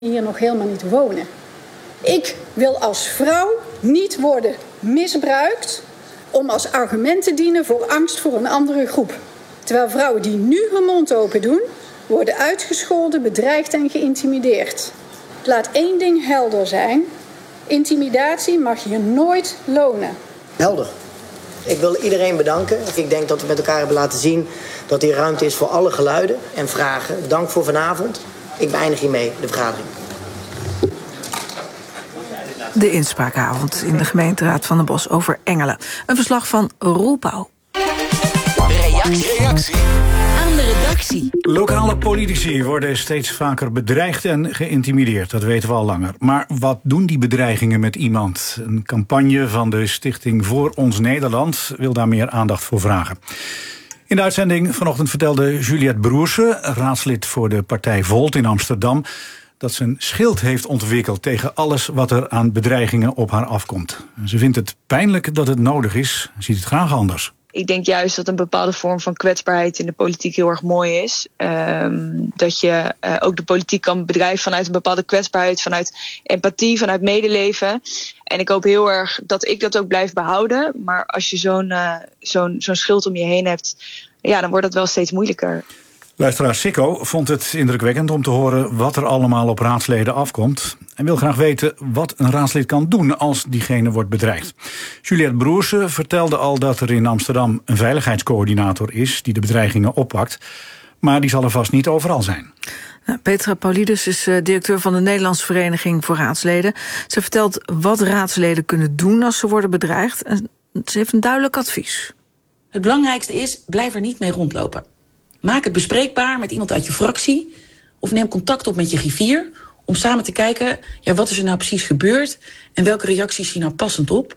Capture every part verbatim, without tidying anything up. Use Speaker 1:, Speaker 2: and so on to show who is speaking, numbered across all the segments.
Speaker 1: hier nog helemaal niet wonen. Ik wil als vrouw niet worden misbruikt om als argument te dienen voor angst voor een andere groep. Terwijl vrouwen die nu hun mond open doen, worden uitgescholden, bedreigd en geïntimideerd. Laat één ding helder zijn. Intimidatie mag je nooit lonen.
Speaker 2: Helder. Ik wil iedereen bedanken. Ik denk dat we met elkaar hebben laten zien dat hier ruimte is voor alle geluiden en vragen. Dank voor vanavond. Ik beëindig hiermee de vergadering.
Speaker 3: De inspraakavond in de gemeenteraad van Den Bosch over Engelen. Een verslag van Roel Pauw.
Speaker 4: Reactie. Reactie. Aan de redactie.
Speaker 5: Lokale politici worden steeds vaker bedreigd en geïntimideerd. Dat weten we al langer. Maar wat doen die bedreigingen met iemand? Een campagne van de Stichting Voor Ons Nederland wil daar meer aandacht voor vragen. In de uitzending vanochtend vertelde Juliette Broersen, raadslid voor de partij Volt in Amsterdam, dat ze een schild heeft ontwikkeld tegen alles wat er aan bedreigingen op haar afkomt. Ze vindt het pijnlijk dat het nodig is, ziet het graag anders.
Speaker 6: Ik denk juist dat een bepaalde vorm van kwetsbaarheid in de politiek heel erg mooi is. Um, dat je uh, ook de politiek kan bedrijven vanuit een bepaalde kwetsbaarheid, vanuit empathie, vanuit medeleven. En ik hoop heel erg dat ik dat ook blijf behouden. Maar als je zo'n, uh, zo'n, zo'n schild om je heen hebt, ja, dan wordt het wel steeds moeilijker.
Speaker 5: Luisteraar Sikko vond het indrukwekkend om te horen wat er allemaal op raadsleden afkomt. En wil graag weten wat een raadslid kan doen als diegene wordt bedreigd. Juliette Broersen vertelde al dat er in Amsterdam een veiligheidscoördinator is die de bedreigingen oppakt. Maar die zal er vast niet overal zijn.
Speaker 3: Nou, Petra Paulidis is uh, directeur van de Nederlandse Vereniging voor Raadsleden. Ze vertelt wat raadsleden kunnen doen als ze worden bedreigd. En ze heeft een duidelijk advies.
Speaker 7: Het belangrijkste is, blijf er niet mee rondlopen. Maak het bespreekbaar met iemand uit je fractie of neem contact op met je griffier om samen te kijken, ja, wat is er nou precies gebeurd en welke reacties zie je nou passend op.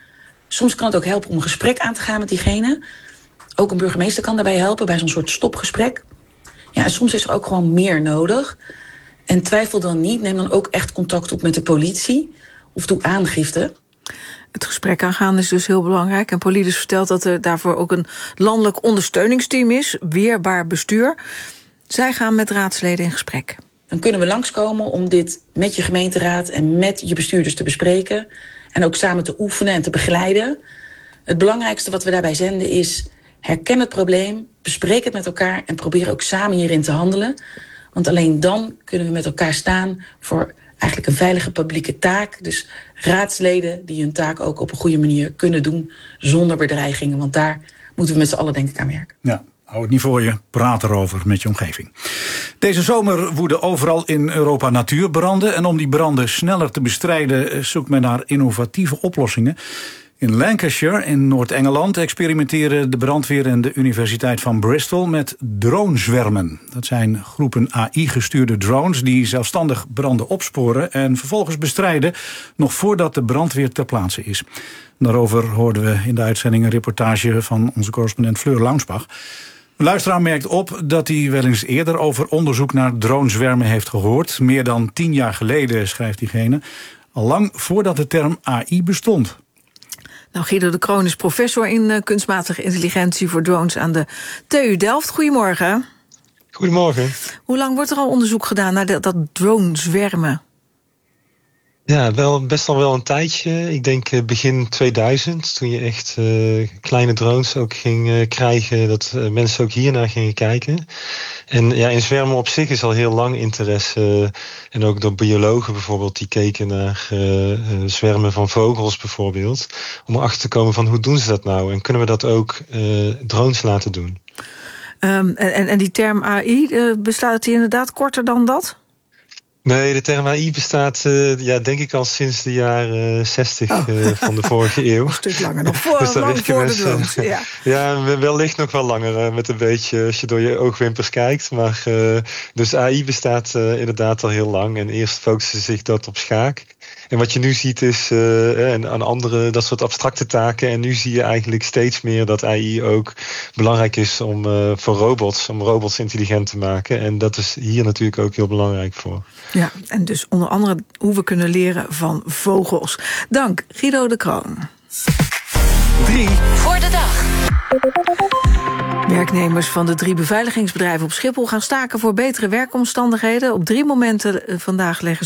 Speaker 7: Soms kan het ook helpen om een gesprek aan te gaan met diegene. Ook een burgemeester kan daarbij helpen bij zo'n soort stopgesprek. Ja, en soms is er ook gewoon meer nodig. En twijfel dan niet, neem dan ook echt contact op met de politie of doe aangifte.
Speaker 3: Het gesprek aangaan is dus heel belangrijk. En Paulidis vertelt dat er daarvoor ook een landelijk ondersteuningsteam is. Weerbaar bestuur. Zij gaan met raadsleden in gesprek.
Speaker 7: Dan kunnen we langskomen om dit met je gemeenteraad en met je bestuurders te bespreken. En ook samen te oefenen en te begeleiden. Het belangrijkste wat we daarbij zenden is, herken het probleem, bespreek het met elkaar en probeer ook samen hierin te handelen. Want alleen dan kunnen we met elkaar staan voor eigenlijk een veilige publieke taak. Dus raadsleden die hun taak ook op een goede manier kunnen doen zonder bedreigingen. Want daar moeten we met z'n allen denk ik aan werken.
Speaker 5: Ja, hou het niet voor je, praat erover met je omgeving. Deze zomer woeden overal in Europa natuurbranden. En om die branden sneller te bestrijden zoekt men naar innovatieve oplossingen. In Lancashire, in Noord-Engeland, experimenteren de brandweer en de Universiteit van Bristol met dronezwermen. Dat zijn groepen A I-gestuurde drones die zelfstandig branden opsporen en vervolgens bestrijden, nog voordat de brandweer ter plaatse is. Daarover hoorden we in de uitzending een reportage van onze correspondent Fleur Launsbach. Een luisteraar merkt op dat hij wel eens eerder over onderzoek naar dronezwermen heeft gehoord. Meer dan tien jaar geleden, schrijft diegene, al lang voordat de term A I bestond.
Speaker 3: Nou, Guido de Kroon is professor in uh, kunstmatige intelligentie voor drones aan de T U Delft. Goedemorgen.
Speaker 8: Goedemorgen.
Speaker 3: Hoe lang wordt er al onderzoek gedaan naar de, dat dronezwermen?
Speaker 8: Ja, wel, best al wel een tijdje. Ik denk uh, begin tweeduizend, toen je echt uh, kleine drones ook ging uh, krijgen, dat uh, mensen ook hiernaar gingen kijken. En ja, in zwermen op zich is al heel lang interesse. Uh, en ook door biologen bijvoorbeeld, die keken naar uh, uh, zwermen van vogels bijvoorbeeld. Om erachter te komen van hoe doen ze dat nou? En kunnen we dat ook uh, drones laten doen?
Speaker 3: Um, en, en die term A I, uh, bestaat die inderdaad korter dan dat?
Speaker 8: Nee, de term A I bestaat, uh, ja, denk ik al sinds de jaren zestig oh. uh, van de vorige eeuw.
Speaker 3: Een stuk langer, nog voor, dus lang voor mensen, de drones. Ja,
Speaker 8: ja, wellicht nog wel langer, uh, met een beetje als je door je oogwimpers kijkt. Maar uh, dus A I bestaat uh, inderdaad al heel lang en eerst focuste zich dat op schaak. En wat je nu ziet is uh, en aan andere, dat soort abstracte taken. En nu zie je eigenlijk steeds meer dat A I ook belangrijk is om, uh, voor robots, om robots intelligent te maken. En dat is hier natuurlijk ook heel belangrijk voor.
Speaker 3: Ja, en dus onder andere hoe we kunnen leren van vogels. Dank, Guido de Kroon.
Speaker 4: Drie voor de dag.
Speaker 3: Werknemers van de drie beveiligingsbedrijven op Schiphol gaan staken voor betere werkomstandigheden. Op drie momenten vandaag leggen